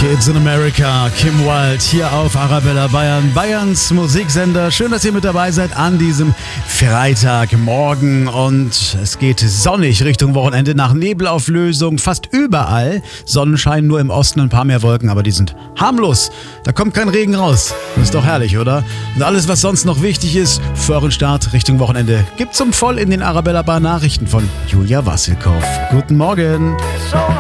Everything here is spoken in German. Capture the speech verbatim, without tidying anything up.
Kids in America, Kim Wilde hier auf Arabella Bayern, Bayerns Musiksender. Schön, dass ihr mit dabei seid an diesem Freitagmorgen und es geht sonnig Richtung Wochenende nach Nebelauflösung. Fast überall Sonnenschein, nur im Osten ein paar mehr Wolken, aber die sind harmlos. Da kommt kein Regen raus. Das ist doch herrlich, oder? Und alles, was sonst noch wichtig ist für euren Start Richtung Wochenende, gibt's um voll in den Arabella Bar Nachrichten von Julia Wassilkow. Guten Morgen. So